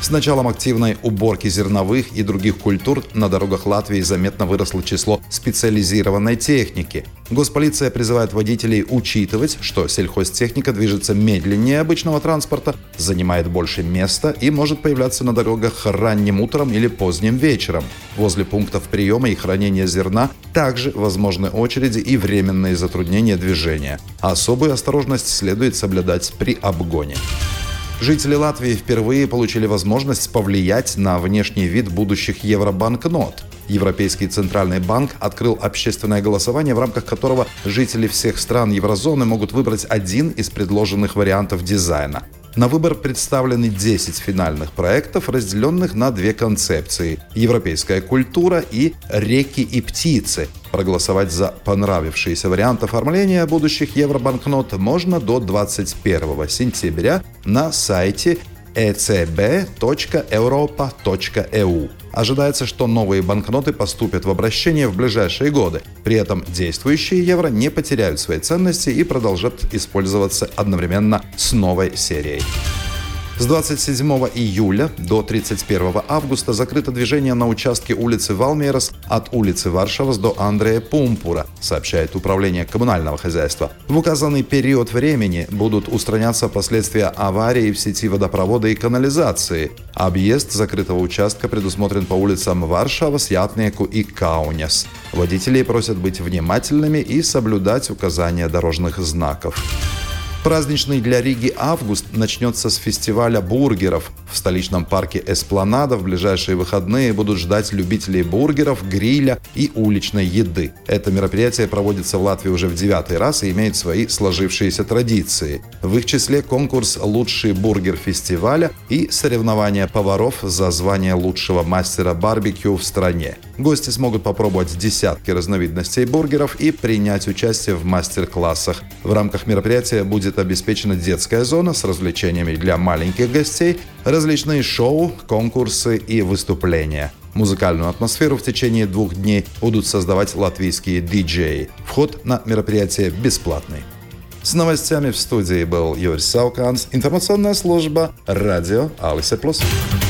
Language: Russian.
С началом активной уборки зерновых и других культур на дорогах Латвии заметно выросло число специализированной техники. Госполиция призывает водителей учитывать, что сельхозтехника движется медленнее обычного транспорта, занимает больше места и может появляться на дорогах ранним утром или поздним вечером. Возле пунктов приема и хранения зерна также возможны очереди и временные затруднения движения. Особую осторожность следует соблюдать при обгоне. Жители Латвии впервые получили возможность повлиять на внешний вид будущих евробанкнот. Европейский центральный банк открыл общественное голосование, в рамках которого жители всех стран еврозоны могут выбрать один из предложенных вариантов дизайна. На выбор представлены 10 финальных проектов, разделенных на две концепции – европейская культура и реки и птицы. Проголосовать за понравившийся вариант оформления будущих евробанкнот можно до 21 сентября на сайте ecb.europa.eu. Ожидается, что новые банкноты поступят в обращение в ближайшие годы. При этом действующие евро не потеряют свои ценности и продолжат использоваться одновременно с новой серией. С 27 июля до 31 августа закрыто движение на участке улицы Валмерас от улицы Варшавас до Андрея Пумпура, сообщает Управление коммунального хозяйства. В указанный период времени будут устраняться последствия аварии в сети водопровода и канализации. Объезд закрытого участка предусмотрен по улицам Варшавас, Ятнеку и Каунас. Водителей просят быть внимательными и соблюдать указания дорожных знаков. Праздничный для Риги август начнется с фестиваля бургеров. В столичном парке Эспланада в ближайшие выходные будут ждать любителей бургеров, гриля и уличной еды. Это мероприятие проводится в Латвии уже в 9-й раз и имеет свои сложившиеся традиции. В их числе конкурс «Лучший бургер фестиваля» и соревнования поваров за звание лучшего мастера барбекю в стране. Гости смогут попробовать десятки разновидностей бургеров и принять участие в мастер-классах. В рамках мероприятия будет обеспечена детская зона с развлечениями для маленьких гостей, различные шоу, конкурсы и выступления. Музыкальную атмосферу в течение 2 дней будут создавать латвийские диджеи. Вход на мероприятие бесплатный. С новостями в студии был Юрий Сауканс, информационная служба «Радио Алисе Плюс».